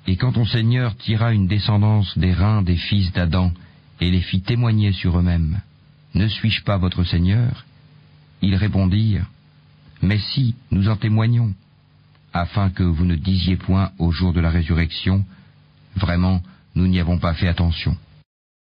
Et quand ton Seigneur tira une descendance des reins des fils d'Adam et les fit témoigner sur eux-mêmes, ne suis-je pas votre Seigneur? Ils répondirent, mais si, nous en témoignons, afin que vous ne disiez point au jour de la résurrection, vraiment, nous n'y avons pas fait attention.